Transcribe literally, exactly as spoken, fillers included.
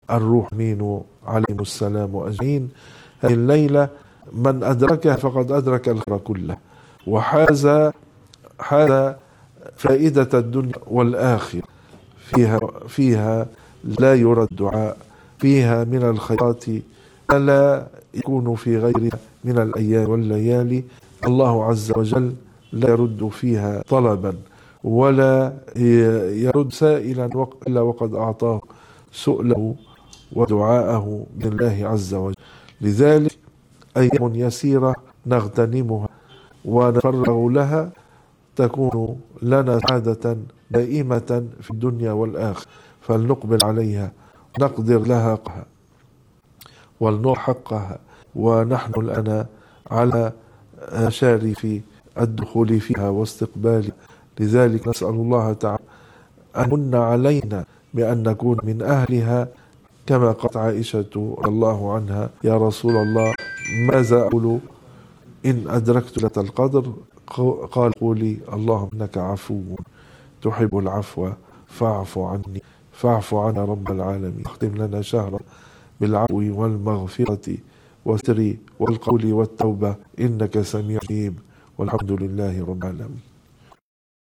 الروح مين عليهم السلام أجمعين. هذه الليلة من أدركها فقد أدرك الخير كله، وحاز حاز فائدة الدنيا والآخرة. فيها فيها لا يرد دعاء، فيها من الخيرات لا يكون في غيرها من الأيام والليالي. الله عز وجل لا يرد فيها طلبا ولا يرد سائلا إلا وقد أعطاه سؤله ودعاءه من الله عز وجل. لذلك أيام يسيرة نغتنمها ونفرغ لها تكون لنا سعادة دائمة في الدنيا والآخرة، فلنقبل عليها نقدر لها ولنحقها، ونحن الآن على شارف الدخول فيها واستقبالها. لذلك نسأل الله تعالى أن من علينا بأن نكون من أهلها، كما قالت عائشة رضي الله عنها: يا رسول الله ماذا أقول إن أدركت ليلة القدر؟ قال: قولي اللهم إنك عفو تحب العفو فاعف عني فاعف عنا رب العالمين. اختم لنا شهر بالعفو والمغفرة والستر والقول والتوبة إنك سميع عليم، والحمد لله رب العالمين.